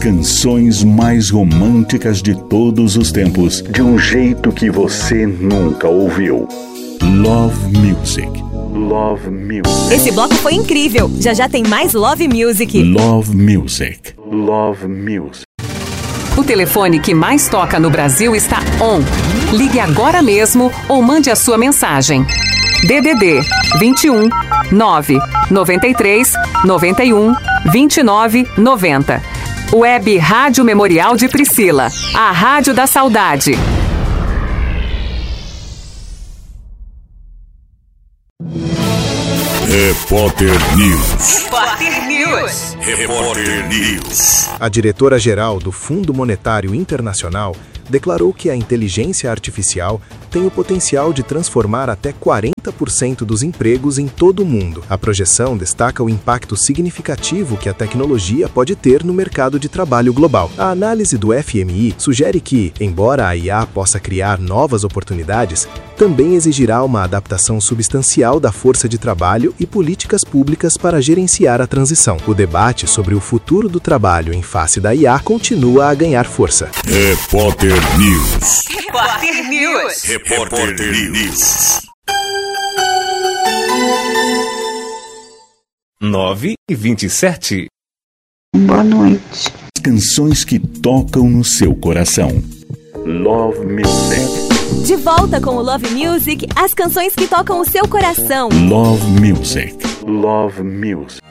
canções mais românticas de todos os tempos, de um jeito que você nunca ouviu. Love Music. Love Music. Esse bloco foi incrível. Já já tem mais Love Music. Love Music. Love Music. O telefone que mais toca no Brasil está on. Ligue agora mesmo ou mande a sua mensagem. DDD 21 9 93 91 29 90. Web Rádio Memorial de Priscila, a Rádio da Saudade. Repórter News. Repórter News. Repórter News. A diretora-geral do Fundo Monetário Internacional declarou que a inteligência artificial tem o potencial de transformar até 40% dos empregos em todo o mundo. A projeção destaca o impacto significativo que a tecnologia pode ter no mercado de trabalho global. A análise do FMI sugere que, embora a IA possa criar novas oportunidades, também exigirá uma adaptação substancial da força de trabalho e políticas públicas para gerenciar a transição. O debate sobre o futuro do trabalho em face da IA continua a ganhar força. Repórter News. Repórter News. Repórter News. 9h27. Boa noite. Canções que tocam no seu coração. Love Music. De volta com o Love Music, as canções que tocam o seu coração. Love Music. Love Music.